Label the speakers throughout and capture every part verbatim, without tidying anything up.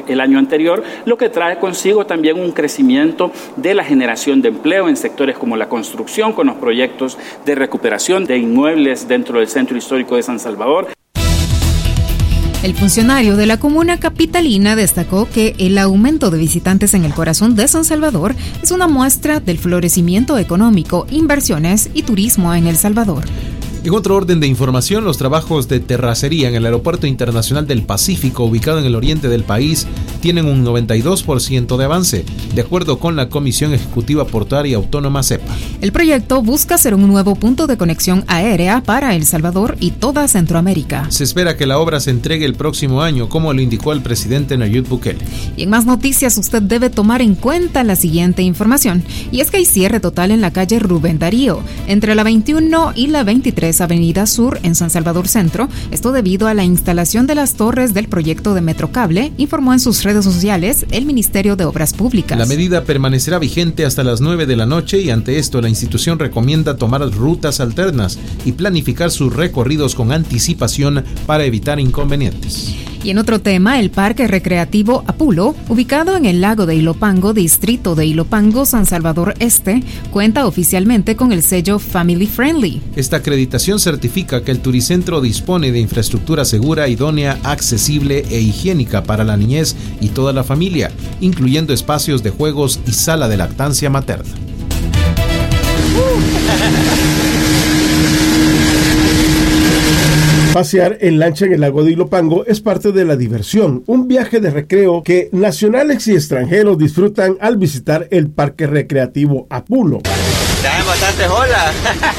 Speaker 1: el año anterior, lo que trae consigo también un crecimiento de la generación de empleo en sectores como la construcción, con los proyectos de recuperación de inmuebles dentro del Centro Histórico de San Salvador.
Speaker 2: El funcionario de la comuna capitalina destacó que el aumento de visitantes en el corazón de San Salvador es una muestra del florecimiento económico, inversiones y turismo en El Salvador.
Speaker 3: En otro orden de información, los trabajos de terracería en el Aeropuerto Internacional del Pacífico, ubicado en el oriente del país, tienen un noventa y dos por ciento de avance, de acuerdo con la Comisión Ejecutiva Portuaria Autónoma CEPA.
Speaker 2: El proyecto busca ser un nuevo punto de conexión aérea para El Salvador y toda Centroamérica.
Speaker 3: Se espera que la obra se entregue el próximo año, como lo indicó el presidente Nayib Bukele.
Speaker 2: Y en más noticias, usted debe tomar en cuenta la siguiente información, y es que hay cierre total en la calle Rubén Darío, entre la veintiuno y la veintitrés Avenida Sur en San Salvador Centro, esto debido a la instalación de las torres del proyecto de Metrocable, informó en sus redes sociales el Ministerio de Obras Públicas.
Speaker 3: La medida permanecerá vigente hasta las nueve de la noche y ante esto la institución recomienda tomar rutas alternas y planificar sus recorridos con anticipación para evitar inconvenientes.
Speaker 2: Y en otro tema, el Parque Recreativo Apulo, ubicado en el lago de Ilopango, distrito de Ilopango, San Salvador Este, cuenta oficialmente con el sello Family Friendly.
Speaker 3: Esta acreditación certifica que el turicentro dispone de infraestructura segura, idónea, accesible e higiénica para la niñez y toda la familia, incluyendo espacios de juegos y sala de lactancia materna.
Speaker 4: Pasear en lancha en el lago de Ilopango es parte de la diversión, un viaje de recreo que nacionales y extranjeros disfrutan al visitar el Parque Recreativo Apulo.
Speaker 5: Traen bastantes olas.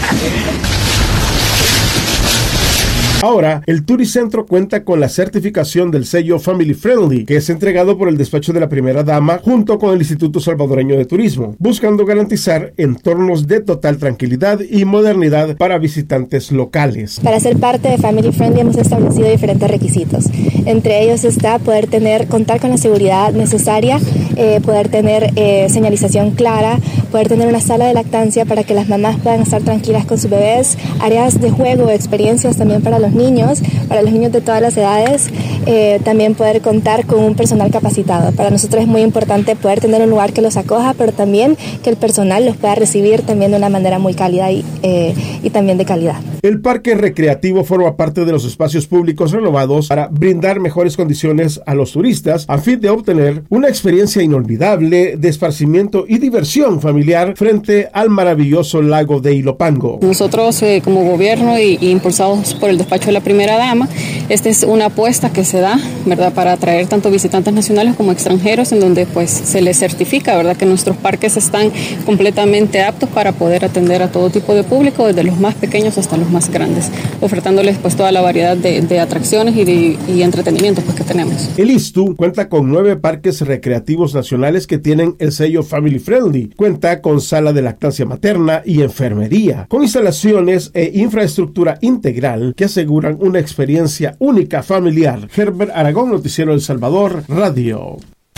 Speaker 4: Ahora, el Turicentro cuenta con la certificación del sello Family Friendly, que es entregado por el despacho de la primera dama junto con el Instituto Salvadoreño de Turismo, buscando garantizar entornos de total tranquilidad y modernidad para visitantes locales.
Speaker 6: Para ser parte de Family Friendly hemos establecido diferentes requisitos. Entre ellos está poder tener, contar con la seguridad necesaria, eh, poder tener eh, señalización clara, poder tener una sala de lactancia para que las mamás puedan estar tranquilas con sus bebés, áreas de juego, experiencias también para los niños, para los niños de todas las edades, eh, también poder contar con un personal capacitado. Para nosotros es muy importante poder tener un lugar que los acoja, pero también que el personal los pueda recibir también de una manera muy cálida y, eh, y también de calidad.
Speaker 4: El parque recreativo forma parte de los espacios públicos renovados para brindar mejores condiciones a los turistas a fin de obtener una experiencia inolvidable de esparcimiento y diversión familiar frente al maravilloso lago de Ilopango.
Speaker 7: Nosotros eh, como gobierno y, y impulsados por el despacho de la primera dama, esta es una apuesta que se da, ¿verdad?, para atraer tanto visitantes nacionales como extranjeros, en donde pues se les certifica, ¿verdad?, que nuestros parques están completamente aptos para poder atender a todo tipo de público, desde los más pequeños hasta los más grandes, ofertándoles pues toda la variedad de, de atracciones y, de, y entretenimientos pues que tenemos.
Speaker 4: El ISTU cuenta con nueve parques recreativos nacionales que tienen el sello Family Friendly. Cuenta con sala de lactancia materna y enfermería, con instalaciones e infraestructura integral que aseguran una experiencia única familiar. Herbert Aragón, Noticiero El Salvador, Radio.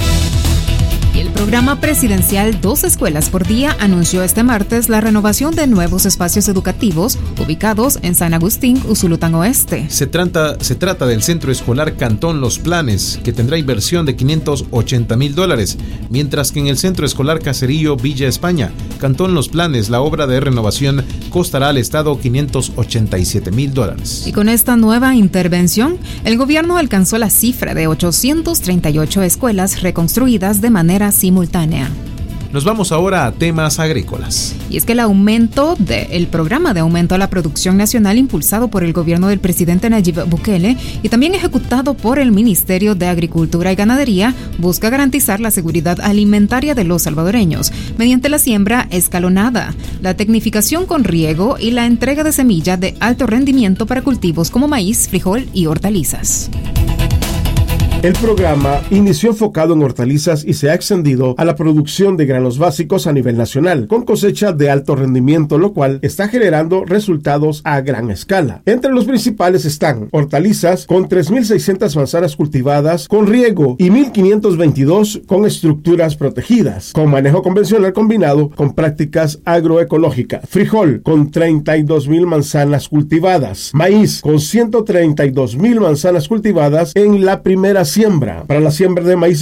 Speaker 2: Y el programa presidencial Dos Escuelas por Día anunció este martes la renovación de nuevos espacios educativos ubicados en San Agustín, Usulután Oeste.
Speaker 3: Se trata, se trata del Centro Escolar Cantón Los Planes, que tendrá inversión de quinientos ochenta mil dólares, mientras que en el Centro Escolar Caserío Villa España, Cantón Los Planes, la obra de renovación costará al Estado quinientos ochenta y siete mil dólares.
Speaker 2: Y con esta nueva intervención, el gobierno alcanzó la cifra de ochocientas treinta y ocho escuelas reconstruidas de manera simultánea.
Speaker 3: Nos vamos ahora a temas agrícolas.
Speaker 2: Y es que el aumento del programa de aumento a la producción nacional impulsado por el gobierno del presidente Nayib Bukele y también ejecutado por el Ministerio de Agricultura y Ganadería busca garantizar la seguridad alimentaria de los salvadoreños mediante la siembra escalonada, la tecnificación con riego y la entrega de semilla de alto rendimiento para cultivos como maíz, frijol y hortalizas.
Speaker 4: El programa inició enfocado en hortalizas y se ha extendido a la producción de granos básicos a nivel nacional, con cosecha de alto rendimiento, lo cual está generando resultados a gran escala. Entre los principales están hortalizas con tres mil seiscientas manzanas cultivadas con riego y mil quinientos veintidós con estructuras protegidas, con manejo convencional combinado con prácticas agroecológicas. Frijol con treinta y dos mil manzanas cultivadas. Maíz con ciento treinta y dos mil manzanas cultivadas en la primera siembra. Para la siembra de maíz